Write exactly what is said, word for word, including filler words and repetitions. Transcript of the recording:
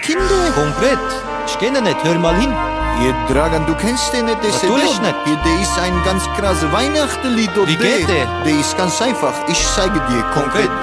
Kinder. Konkret. Ich kenne nicht, hör mal hin. Ihr Dragan, du kennst den nicht, das Natürlich ist nicht. Hier, der ist ein ganz krasses Weihnachtenlied. Wie geht der? Der ist ganz einfach. Ich zeige dir konkret.